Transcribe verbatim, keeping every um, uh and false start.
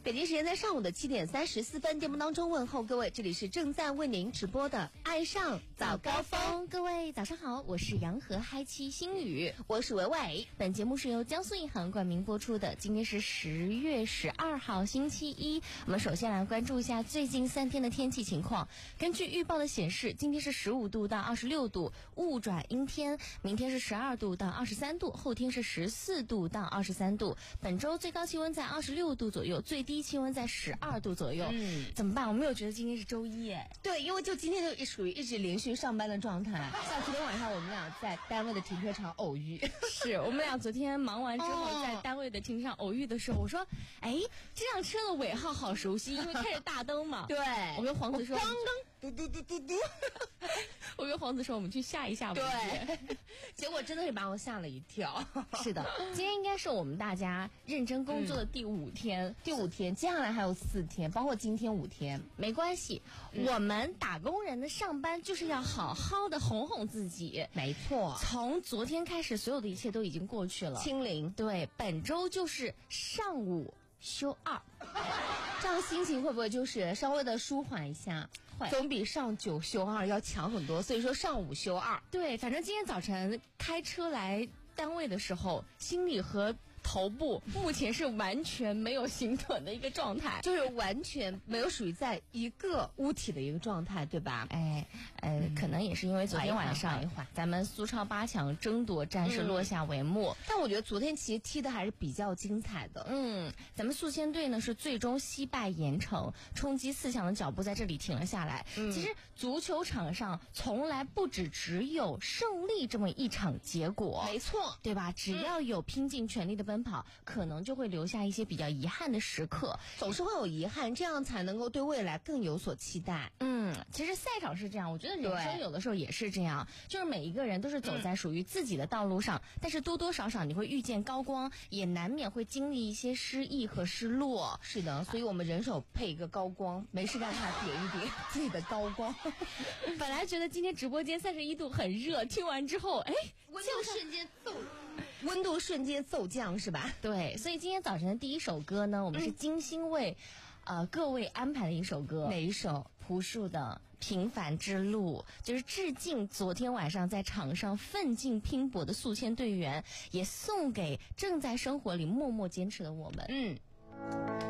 北京时间在上午的七点三十四分，节目当中问候各位，这里是正在为您直播的爱上早高峰。 各位早上好，我是洋河嗨七星宇， 我是伟伟。 本节目是由江苏银行冠名播出的。今天是十月十二号星期一，我们首先来关注一下最近三天的天气情况。根据预报的显示，今天是十五度到二十六度，雾转阴天；明天是十二度到二十三度，后天是十四度到二十三度。本周最高气温在二十六度左右，最低气温在十二度左右。嗯，怎么办？我没有觉得今天是周一耶。 对，因为就今天就属于一直连续上班的状态。像昨天晚上我们俩在单位的停车场偶遇， 是我们俩昨天忙完之后在单位的停车场偶遇的时候，我说，哎，这辆车的尾号好熟悉，因为开着大灯嘛。 对， 我跟黄子说， 刚刚嘟嘟嘟嘟嘟。 我跟黄子说，我们去吓一吓。 对，结果真的是把我吓了一跳。 是的，今天应该是我们大家认真工作的第五天， 嗯、第五天，接下来还有四天，包括今天五天， 没关系、嗯。我们打工人的上班就是要好好的哄哄自己。 没错， 从昨天开始，所有的一切都已经过去了。 清零， 对，本周就是上午休二， 这样心情会不会就是稍微的舒缓一下？总比上九休二要强很多，所以说上午休二。 对，反正今天早晨开车来单位的时候，心里和头部目前是完全没有行短的一个状态， 就是完全没有属于在一个屋体的一个状态，对吧？ 哎，呃、嗯，可能也是因为昨天晚上咱们苏超八强争夺战是落下帷幕、 嗯，但我觉得昨天其实踢的还是比较精彩的。 嗯，咱们宿迁队呢是最终惜败盐城，冲击四强的脚步在这里停了下来。嗯，其实足球场上从来不只只有胜利这么一场结果， 没错， 对吧？只要有拼尽全力的奔跑，可能就会留下一些比较遗憾的时刻， 总是会有遗憾，这样才能够对未来更有所期待。 嗯，其实赛场是这样，我觉得人生有的时候也是这样，就是每一个人都是走在属于自己的道路上、嗯、但是多多少少你会遇见高光，也难免会经历一些失意和失落。 是的，所以我们人手配一个高光，没事干它点一点自己的高光。 本来觉得今天直播间三十一度很热，听完之后，哎， 温度瞬间骤温度瞬间骤降，是吧？ 对，所以今天早晨的第一首歌呢，我们是精心为、嗯、呃各位安排的一首歌。 哪一首？ 朴树的《平凡之路》，就是致敬昨天晚上在场上奋进拼搏的宿迁队员，也送给正在生活里默默坚持的我们。 嗯。